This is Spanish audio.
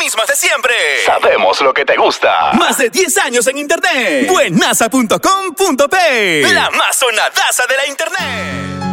mismas de siempre. Sabemos lo que te gusta. Más de 10 años en internet. Buenaza.com.p. La más sonadaza de la internet.